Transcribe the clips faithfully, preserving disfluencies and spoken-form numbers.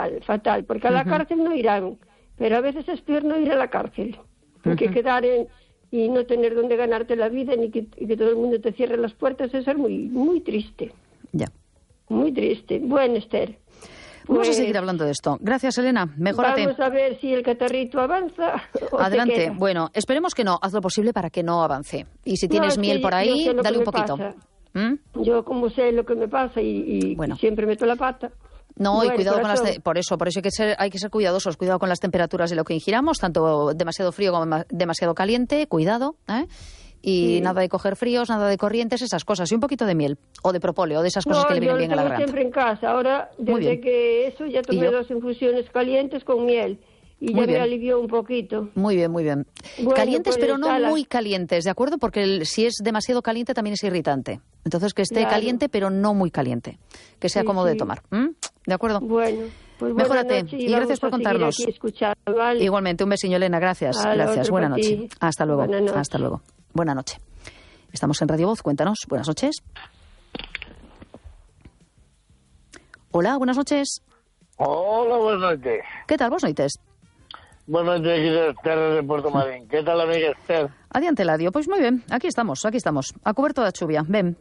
fatal, fatal, porque a la uh-huh. cárcel no irán, pero a veces es peor no ir a la cárcel, porque uh-huh. quedar en, y no tener donde ganarte la vida, ni que, y que todo el mundo te cierre las puertas, eso es muy, muy triste. Ya. Muy triste. Bueno, Esther. Vamos pues, a seguir hablando de esto. Gracias, Elena. Mejórate. Vamos a ver si el catarrito avanza. O Adelante. se queda. Bueno, esperemos que no. Haz lo posible para que no avance. Y si tienes no, miel sí, por ahí, dale un poquito. ¿Mm? Yo como sé lo que me pasa y, y bueno. siempre meto la pata. No, bueno, y cuidado corazón. con las... Te... Por eso, por eso hay que ser, hay que ser cuidadosos. Cuidado con las temperaturas de lo que ingiramos, tanto demasiado frío como demasiado caliente. Cuidado, ¿eh? Y sí. nada de coger fríos, nada de corrientes, esas cosas. Y un poquito de miel, o de propóleo, de esas cosas no, que le vienen bien a la garganta. Yo siempre en casa. Ahora, desde que eso, ya tomé dos infusiones calientes con miel. Y ya me alivió un poquito. Muy bien, muy bien. Bueno, calientes, pues, pero no la... muy calientes, ¿de acuerdo? Porque el, si es demasiado caliente también es irritante. Entonces, que esté claro. caliente, pero no muy caliente. Que sea sí, cómodo sí. de tomar. ¿Mm? ¿De acuerdo? Bueno. Pues mejórate noche, y, y gracias por contarnos. Escuchar, ¿vale? Igualmente, un besiño, Elena. Gracias. A gracias. Buena noche. Ti. Hasta luego. Buena Hasta luego. Buena noche. Estamos en Radio Voz. Cuéntanos. Buenas noches. Hola, buenas noches. Hola, buenas noches. ¿Qué tal? Buenas noches. Buenas noches, Esther de Puerto Marín. ¿Qué tal, amiga Esther? Adiante, Ladio. Pues muy bien. Aquí estamos, aquí estamos. A cubierto de lluvia. Ven.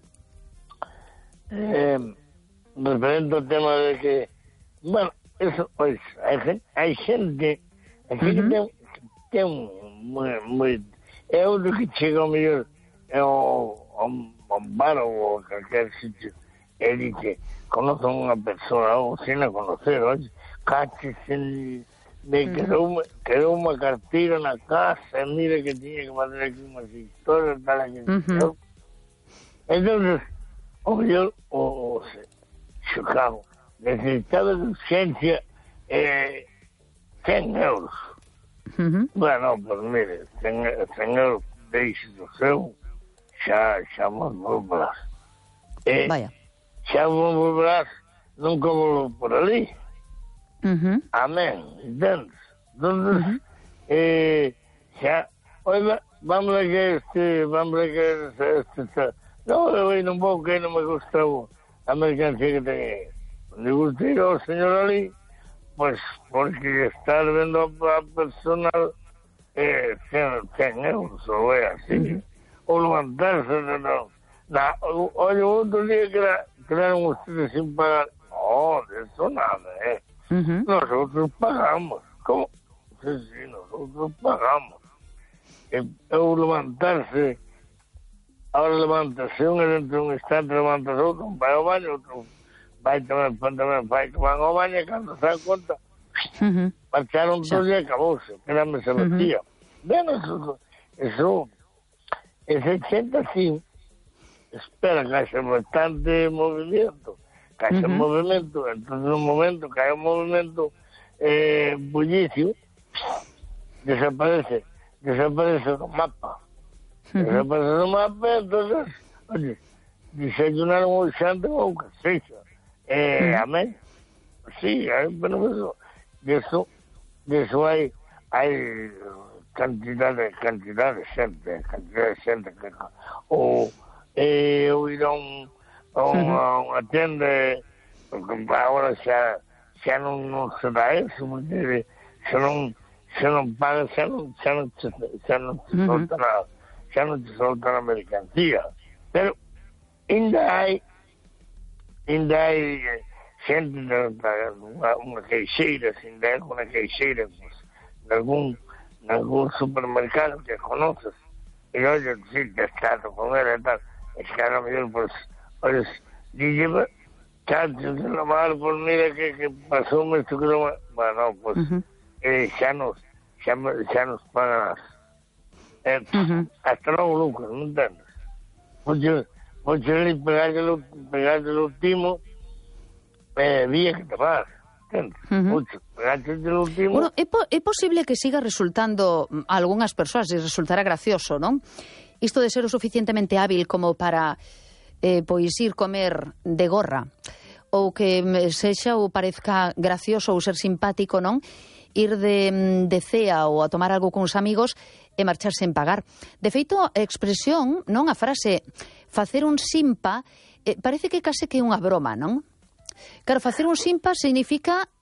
Eh, referente al tema de que... Bueno, eso, pues, hay, hay gente... Hay gente uh-huh. que tem muy... muy é outro que chega ao melhor é um, um, um bar ou qualquer sítio e diz que conoce uma pessoa ou sem a conhecer, hoje cache sem me uh-huh. quedou, uma, quedou uma carteira na casa, mira que tinha que fazer aqui umas histórias tal aqui uh-huh. então o melhor o chocava necessitava de urgência eh, cem euros. Uh-huh. Bueno, pues mire, señor, señor deixe do seu, xa, xa vos volverás. Eh, Vaya. Xa vos volverás, nunca volvo por ali. Uh-huh. Amén, entendes? Entonces, uh-huh. eh, xa, oiga, vamos a que este, vamos a que este, este, no, eu non vou, que non me gusta a mercancía que ten. Me gusta ir ao señor ali, pues porque estar vendo a personal eh, cem euros, ou é así, uh-huh. ou levantarse, no, no. Na, olha, outro día que era, quedaron ustedes sin pagar, no, de eso nada, eh. Uh-huh. Nosotros pagamos, como? Sí, sí, nosotros pagamos. E, ou levantarse, ahora levantarse un e dentro de un instante levantarse outro, un vai ao baño, outro vai tamén, tamén vai que van ao baño e cando se dan conta uh-huh. marcharon todos e acabouse, que era me se metía. Uh-huh. Ben, eso, eso, ese ochenta sí, espera que haya bastante movimiento, que haya uh-huh. movimiento, entonces en un momento que haya un movimiento eh, bullicio, desaparece, desaparece el mapa, uh-huh. desaparece el mapa, entonces, oye, desayunaron un santo o un casecho. Eh, uh-huh. Amén. Sí, hay, pero eso, de eso, de eso hay, hay cantidad de, cantidad de gente, cantidad de gente que, o, eh, o ir a un, a un, uh-huh. a una tienda, porque ahora ya, ya no, no se da eso, porque se no, se no paga, ya no, ya no, ya no se solta uh-huh. la, ya no se solta la mercancía, pero, ainda hay, ainda hay gente, una, una queixeira, ainda hay una queixeira, pues, en algún, en algún supermercado que conoces, y oye, sí, que estás con él y tal, es que a lo mejor, pues, oye, lleva, chacho, de la mar, pues mira que, que pasó esto que no, bueno, pues, uh-huh. eh, ya nos, ya, ya nos pagan las, eh, uh-huh. hasta luego, Lucas, ¿no entiendes? Pues yo, pues yo le pegaste el, pegaste el último, eh, día que te vas, ¿entiendes? Uh-huh. Mucho, pegaste el último. Bueno, é, po, é posible que siga resultando a algunhas persoas, e resultará gracioso, non? Isto de ser o suficientemente hábil como para, eh, pois, ir comer de gorra, ou que sexa ou parezca gracioso ou ser simpático, non? Ir de, de cea ou a tomar algo con os amigos e marchar sen pagar. De feito, a expresión, non, a frase facer un simpa, eh, parece que case que é unha broma, non? Claro, facer un simpa significa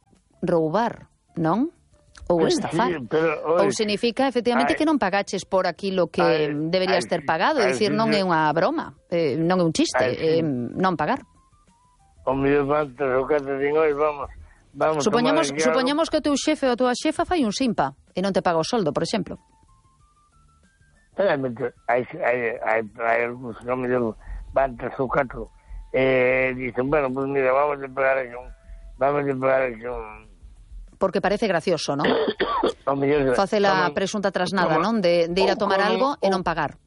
roubar, non? Ou estafar. Sí, pero, Ou oi, significa, efectivamente, ai, que non pagaches por aquilo que ai, deberías ai, ter pagado. É ai, dicir, non sí, é unha broma, eh, non é un chiste, ai, sí. eh, non pagar. O mellor vantas o que te din hoy, vamos, vamos Supoñamos, tomar aquí supoñamos que o teu xefe ou a tua xefa fai un simpa e non te paga o soldo, por exemplo. Realmente, hai, hai, hai, hai algúns que o mellor vantas o catro, eh, dicen, bueno, pues mira, vamos a pagar aquí un, vamos a pagar aquí un... Porque parece gracioso, non? O mellor... Face la toman- presunta trasnada, toman- non? De, de ir a tomar toman- algo e non pagar.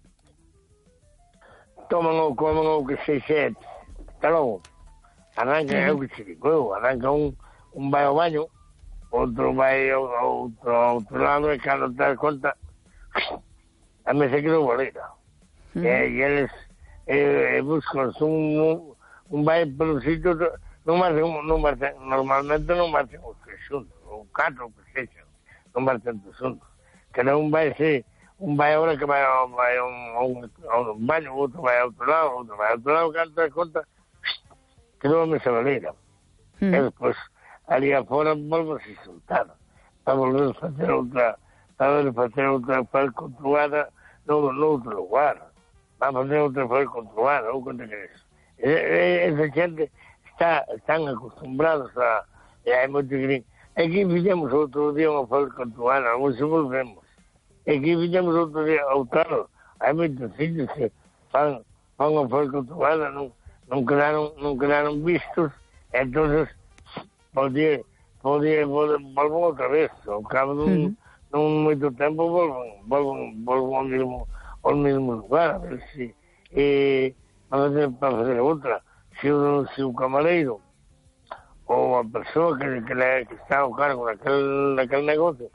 Toman o, comen o que se sete, hasta logo. Arranca, é o que se digo, eu, arranca un, un vai ao baño, outro vai ao, ao outro, ao outro lado, e cando te das conta, a me se quedou bolera. Uh -huh. E, e eles eh, buscan un, un, un vai pelo sitio, non marcen, non marcen, normalmente non marcen os tres xuntos, ou catro, que sexa, non marcen os xuntos. Cada un vai ser, un vai ahora que vai a, vai a, un, a, un, a un baño, outro vai a outro lado, outro vai a outro lado, cando te das conta, quedou a mesa bolera. Uh E -huh. despois, ali afora, volvo a se soltar, para volver a facer outra, para volver a facer outra fal controlada no, no outro lugar. Vamos a facer outra fal controlada, ou quanto que es. E, e, esa xente está, están acostumbrados a... E hai moito que din, aquí fixemos outro día unha fal controlada, non se volvemos. E aquí fixemos outro día, ou claro, hai moitos sitios que fan, fan unha fal controlada, non, non quedaron, non quedaron vistos, entonces podía, podía, volver outra vez, ao cabo dun, uh -huh. dun moito tempo volvan, volvan, volvan ao mesmo, ao mesmo lugar, a ver si, eh, para fazer, para fazer outra, se o, se o camareiro ou a persoa que, que, le, que está ao cargo daquel, daquel negocio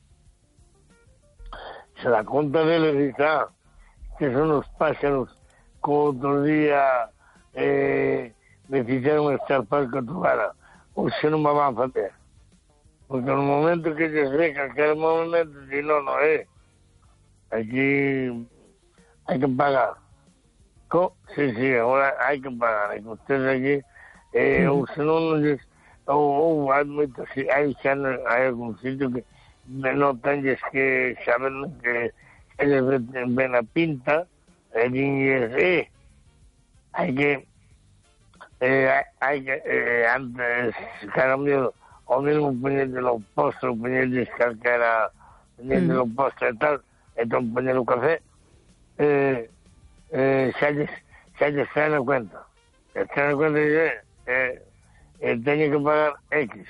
se dá conta deles e dice, ah, que son os páxaros que outro día eh, me fixeron estar para catubara, ou se non me van a fazer. Porque no momento que se ve que aquel momento, si no, no é. Aquí hai que pagar. Co? Sí, sí, agora hai que pagar. Hai que ustedes aquí, eh, ou se non, ou, ou hai moito, hai, hai algún sitio que non tendes que saben que eles ven, ven a pinta, e dinlles, eh, hai que, eh, hai que, eh, antes, cada miedo, o mesmo poñer de lo postre, poñer de calquera, poñer de lo postre e tal, entón poñer o café, eh, eh, xa lles, xa lles traen a cuenta. Se traen a cuenta e eh, eh, eh, teño que pagar X.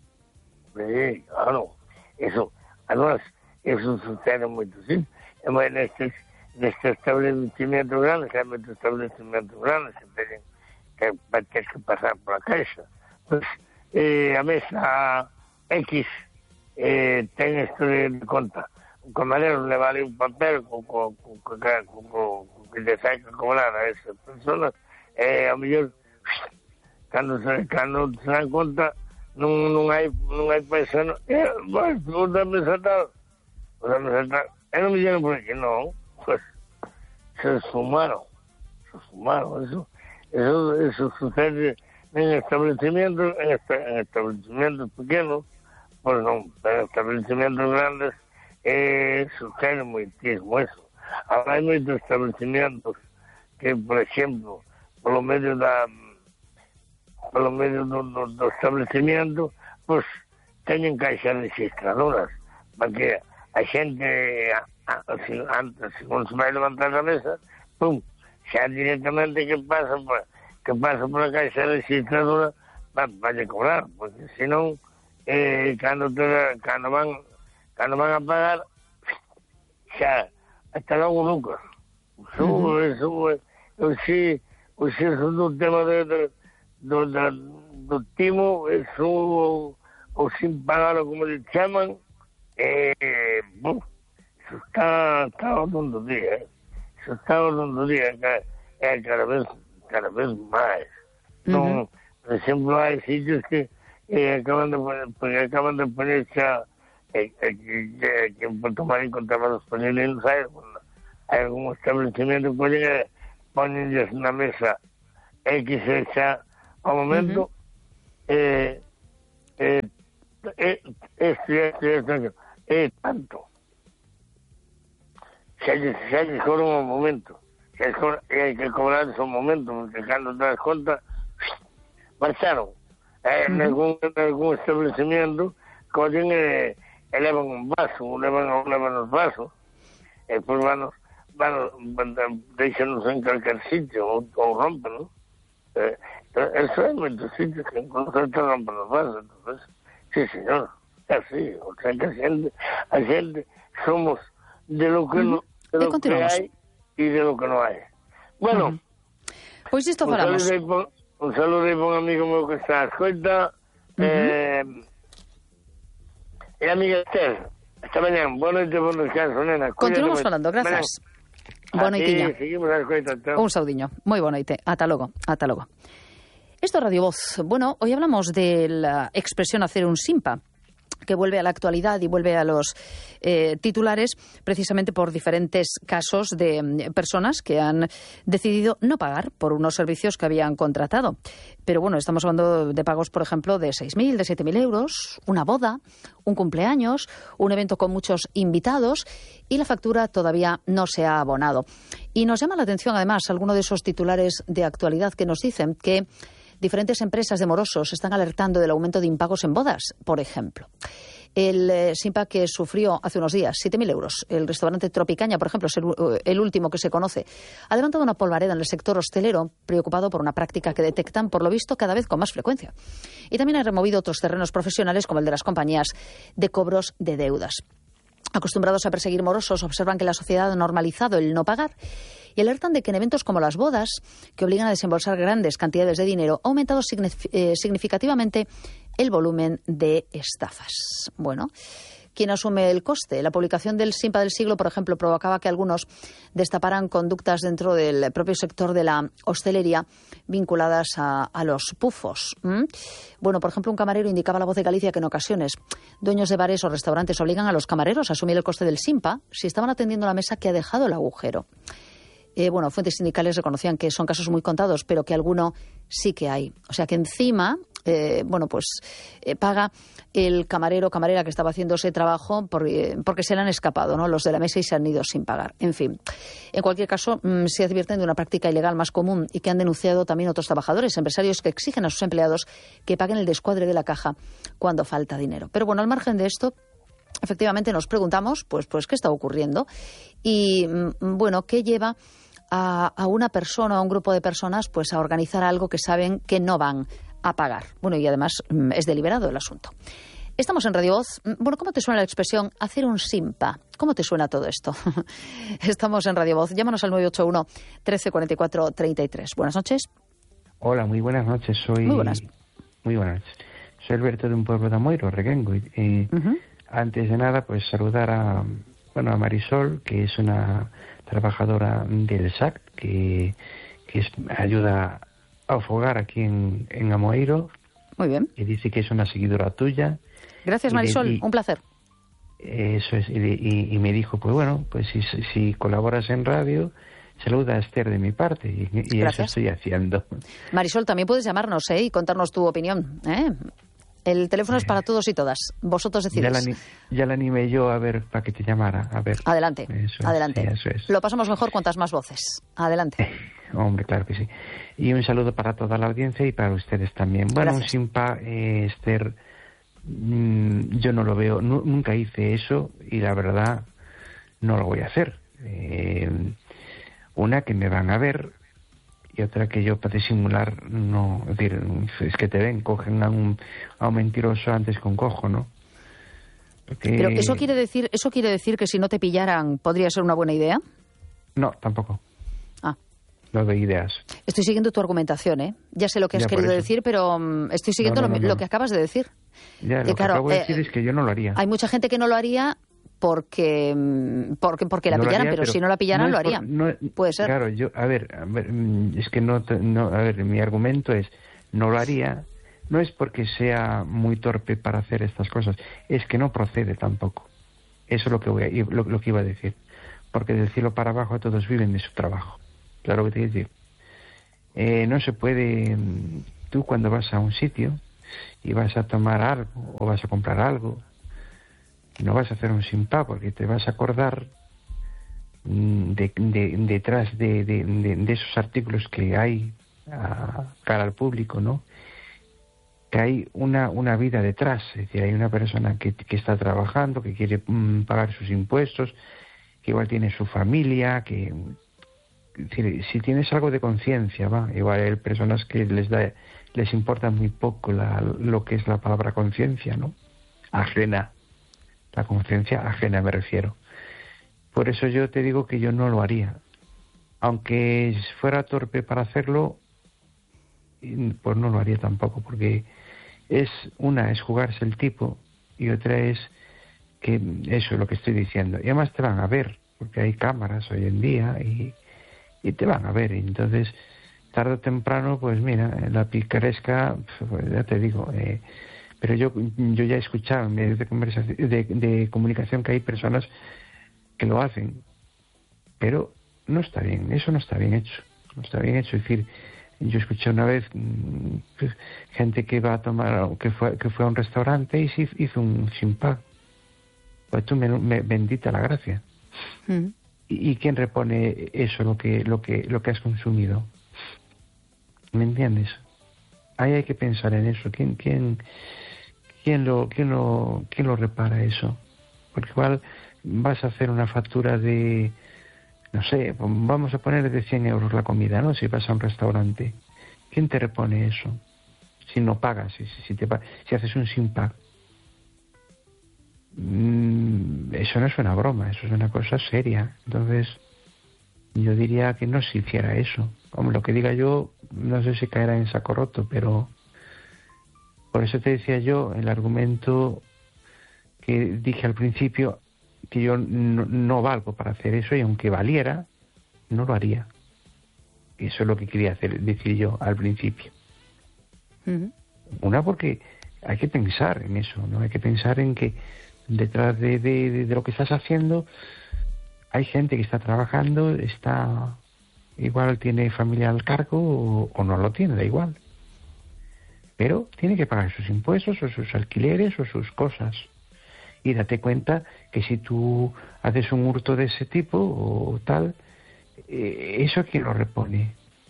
Sí, claro, eso, además, eso sucede moito, sí. E moi nestes, nestes establecimientos grandes, hai moitos establecimientos grandes que teñen que, que, que pasar por a caixa. Pues, eh, a mesa X eh, ten isto de, de conta. O camarero le vale un papel co, co, co, co, co, co, que le sai que cobrar a esas personas, e eh, a mellor cando se, cando se dan conta non, non hai non hai paisano, eh, vai, vou darme esa tal, vou darme esa tal, e non me dieron por aquí, non, pues se esfumaron, se esfumaron, eso, eso, eso sucede en establecimientos, en, esta, en establecimientos pequenos, pues non, en establecimientos grandes, eh, sucede moitísimo eso. Ahora hai moitos establecimientos que, por exemplo, polo medio da polo medio do, do, do establecimiento, pues teñen caixas registradoras, para que a xente antes, según se vai levantar a mesa, pum, xa directamente que pasa por, que pasa por a caixa registradora para pa cobrar, porque senón eh, cando, te, cando van cando van a pagar xa hasta logo nunca. Eso, uh -huh. eso, eu si, o si eso do tema de, de, do, de, do timo, eso, o, o sin pagar, como le chaman, eh, buf, eso está, está orando día, eh. Eso está orando día, é cada vez, cada vez máis. Uh -huh. Non, por exemplo, hai sitios que eh, acaban de poner, porque acaban de poner xa, eh, eh, que, que por tomar en conta para os paneles, hai, bueno, hai algún establecimiento que ponenlles na mesa X xa ao momento, uh -huh. eh, eh, esto y esto y esto, é tanto. Se hai, se hai que cobrar un momento, se hai, cobra, hai que cobrar ese momento, porque cando te das conta, marcharon. Eh, uh-huh. en, algún, en algún establecimiento, collen e, e levan un vaso, levan, levan os vasos, e depois van, van, van deixanos en calquer sitio, ou, ou rompen, ¿no? Eh, eso é moitos sitios que incluso te rompen os vasos, entonces, sí, señor. Así, o sea que a xente, a xente somos de lo que, uh-huh. no, de lo que hai e de lo que non hai. Bueno, uh-huh. Pois isto falamos. Un, un saludo aí para un amigo meu que está a escoita, uh-huh. eh, e a amiga Esther, esta mañá, boa noite, bon descanso, nena. Continuamos falando, grazas. Boa noitiña. Seguimos a escoita. Un saudiño, moi boa noite, ata logo, ata logo. Esto es Radio Voz. Bueno, hoy hablamos de la expresión hacer un simpa, que vuelve a la actualidad y vuelve a los eh, titulares precisamente por diferentes casos de eh, personas que han decidido no pagar por unos servicios que habían contratado. Pero bueno, estamos hablando de pagos, por ejemplo, de seis mil, de siete mil euros, una boda, un cumpleaños, un evento con muchos invitados y la factura todavía no se ha abonado. Y nos llama la atención, además, alguno de esos titulares de actualidad que nos dicen que diferentes empresas de morosos están alertando del aumento de impagos en bodas, por ejemplo. El eh, simpa que sufrió hace unos días, siete mil euros. El restaurante Tropicaña, por ejemplo, es el, el último que se conoce. Ha levantado una polvareda en el sector hostelero, preocupado por una práctica que detectan, por lo visto, cada vez con más frecuencia. Y también ha removido otros terrenos profesionales, como el de las compañías de cobros de deudas. Acostumbrados a perseguir morosos, observan que la sociedad ha normalizado el no pagar y alertan de que en eventos como las bodas, que obligan a desembolsar grandes cantidades de dinero, ha aumentado significativamente el volumen de estafas. Bueno, ¿quién asume el coste? La publicación del Simpa del Siglo, por ejemplo, provocaba que algunos destaparan conductas dentro del propio sector de la hostelería vinculadas a, a los pufos. ¿Mm? Bueno, por ejemplo, un camarero indicaba a La Voz de Galicia que en ocasiones dueños de bares o restaurantes obligan a los camareros a asumir el coste del Simpa si estaban atendiendo la mesa que ha dejado el agujero. Eh, bueno, fuentes sindicales reconocían que son casos muy contados, pero que alguno sí que hay. O sea que encima, eh, bueno, pues eh, paga el camarero o camarera que estaba haciendo ese trabajo por, eh, porque se le han escapado, ¿no?, los de la mesa y se han ido sin pagar. En fin, en cualquier caso, mmm, se advierten de una práctica ilegal más común y que han denunciado también otros trabajadores, empresarios que exigen a sus empleados que paguen el descuadre de la caja cuando falta dinero. Pero bueno, al margen de esto, efectivamente nos preguntamos, pues, pues ¿qué está ocurriendo? Y, mmm, bueno, ¿qué lleva a, a una persona o a un grupo de personas pues a organizar algo que saben que no van a pagar? Bueno, y además mmm, es deliberado el asunto. Estamos en Radio Voz. Bueno, ¿cómo te suena la expresión hacer un simpa? ¿Cómo te suena todo esto? Estamos en Radio Voz. Llámanos al nueve ocho uno, trece cuarenta y cuatro, treinta y tres. Buenas noches. Hola, muy buenas noches. Soy... Muy buenas. Muy buenas. Soy Alberto de un pueblo de Amoiro, Requengo. Y, y uh-huh. Antes de nada, pues saludar a, bueno, a Marisol, que es una trabajadora del S A C, que, que es, ayuda a afogar aquí en, en Amoeiro. Muy bien. Y dice que es una seguidora tuya. Gracias, Marisol. Y, y, un placer. Eso es. Y, y, y me dijo, pues bueno, pues si, si colaboras en radio, saluda a Esther de mi parte. Y, y eso estoy haciendo. Marisol, también puedes llamarnos, ¿eh? Y contarnos tu opinión, ¿eh? El teléfono es para todos y todas. Vosotros decidís. Ya la, ya la animé yo a ver para que te llamara. A ver. Adelante, eso, adelante. Sí, eso es. Lo pasamos mejor cuantas más voces. Adelante. Eh, hombre, claro que sí. Y un saludo para toda la audiencia y para ustedes también. Bueno, Gracias. Un simpa, eh, Esther, mmm, yo no lo veo. No, nunca hice eso y la verdad no lo voy a hacer. Eh, una, que me van a ver, y otra que yo para disimular no, es decir, es que te ven, cogen a un, a un mentiroso antes que un cojo, ¿no? Porque... Pero eso quiere decir, eso quiere decir que si no te pillaran podría ser una buena idea. No, tampoco. Ah. Lo de ideas. Estoy siguiendo tu argumentación, ¿eh? Ya sé lo que has ya querido decir, pero um, estoy siguiendo no, no, no, lo, no. lo que acabas de decir. Ya, eh, lo claro, que acabo de eh, decir es que yo no lo haría. Hay mucha gente que no lo haría porque porque, porque la no pillaran, haría, pero, pero si no la pillaran no lo haría. Por, no, Puede ser. Claro, yo, a ver, a ver, es que no, no, a ver, mi argumento es, no lo haría, no es porque sea muy torpe para hacer estas cosas, es que no procede tampoco. Eso es lo que voy a, lo, lo que iba a decir. Porque del cielo para abajo todos viven de su trabajo. Claro que te quiero decir. Eh, no se puede, tú cuando vas a un sitio y vas a tomar algo o vas a comprar algo, no vas a hacer un simpa porque te vas a acordar de, de, detrás de, de, de, de esos artículos que hay a cara al público, ¿no? Que hay una, una vida detrás, es decir, hay una persona que, que está trabajando, que quiere mm, pagar sus impuestos, que igual tiene su familia, que es decir, si tienes algo de conciencia, va, igual hay personas que les da, les importa muy poco la, lo que es la palabra conciencia, ¿no? Ajena, la conciencia ajena me refiero. Por eso yo te digo que yo no lo haría, aunque fuera torpe para hacerlo, pues no lo haría tampoco, porque es una es jugarse el tipo y otra es que eso es lo que estoy diciendo, y además te van a ver porque hay cámaras hoy en día y, y te van a ver, y entonces tarde o temprano pues mira, la picaresca, pues ya te digo, eh, pero yo yo ya he escuchado en medios de conversación de, de comunicación que hay personas que lo hacen, pero no está bien, eso no está bien hecho, no está bien hecho, es decir, yo escuché una vez pues, gente que va a tomar, que fue que fue a un restaurante y se hizo un simpa. Pues tú me, me bendita la gracia. Mm. ¿Y, ¿Y quién repone eso, lo que lo que lo que has consumido? ¿Me entiendes? Ahí hay que pensar en eso. ¿Quién quién quién lo quién lo quién lo repara eso? Porque igual vas a hacer una factura de, no sé, vamos a poner de cien euros la comida, ¿no? Si vas a un restaurante, ¿quién te repone eso? Si no pagas, si, si, te, si haces un simpa. Mm, eso no es una broma, eso es una cosa seria. Entonces, yo diría que no se hiciera eso. Como lo que diga yo, no sé si caerá en saco roto, pero por eso te decía yo el argumento que dije al principio, que yo no, no valgo para hacer eso, y aunque valiera, no lo haría. Eso es lo que quería hacer, decir yo al principio. Uh-huh. Una, porque hay que pensar en eso, ¿no? Hay que pensar en que detrás de, de, de, de lo que estás haciendo hay gente que está trabajando, está igual tiene familia al cargo o, o no lo tiene, da igual. Pero tiene que pagar sus impuestos o sus alquileres o sus cosas. Y date cuenta que si tú haces un hurto de ese tipo o tal, eh, ¿eso quién lo repone?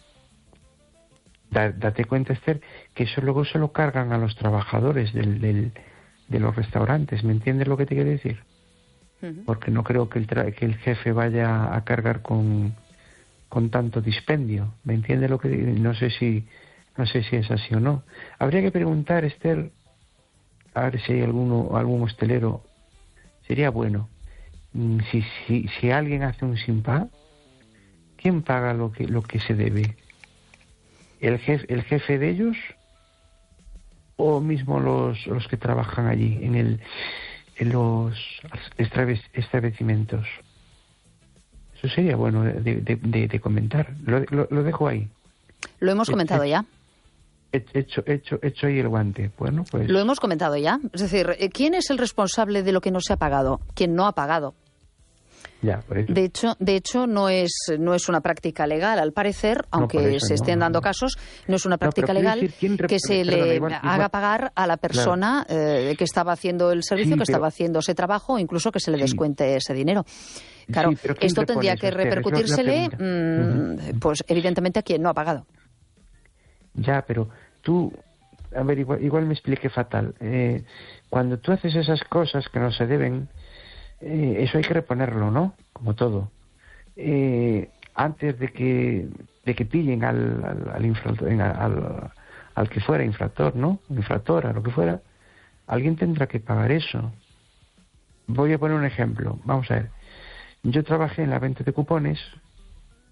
Da, date cuenta, Esther, que eso luego se lo cargan a los trabajadores del, del, de los restaurantes. ¿Me entiendes lo que te quiero decir? Uh-huh. Porque no creo que el, tra- que el jefe vaya a cargar con, con tanto dispendio. ¿Me entiendes lo que digo? No sé si, no sé si es así o no. Habría que preguntar, Esther, a ver si hay alguno, algún hostelero, sería bueno, si, si, si alguien hace un simpa, ¿quién paga lo que, lo que se debe? ¿El jefe, el jefe de ellos o mismo los, los que trabajan allí en, el, en los establecimientos? Eso sería bueno de, de, de, de comentar. Lo, lo, lo dejo ahí. Lo hemos comentado ya. Hecho, hecho, hecho ahí el guante. Bueno, pues... Lo hemos comentado ya. Es decir, ¿quién es el responsable de lo que no se ha pagado? ¿Quién no ha pagado? Ya, por eso. De hecho, de hecho no es no es una práctica legal, al parecer, aunque no, eso, se estén no, dando no. casos, no es una práctica no, legal decir, que se perdona, le igual, haga igual. pagar a la persona claro. eh, que estaba haciendo el servicio, sí, que pero... estaba haciendo ese trabajo, o incluso que se le descuente sí. ese dinero. Claro, sí, esto tendría que repercutírsele, mmm, uh-huh. pues evidentemente a quien no ha pagado. Ya, pero tú, a ver, igual, igual me expliqué fatal. Eh, cuando tú haces esas cosas que no se deben, eh, eso hay que reponerlo, ¿no? Como todo. Eh, antes de que de que pillen al al, al, infractor, al al que fuera infractor, ¿no? Infractora, lo que fuera, alguien tendrá que pagar eso. Voy a poner un ejemplo. Vamos a ver. Yo trabajé en la venta de cupones